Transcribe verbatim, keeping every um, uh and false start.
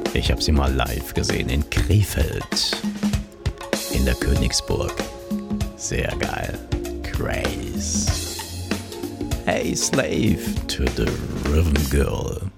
Ich habe sie mal live gesehen in Krefeld. In der Königsburg. Sehr geil. Craze. Hey, slave to the rhythm girl.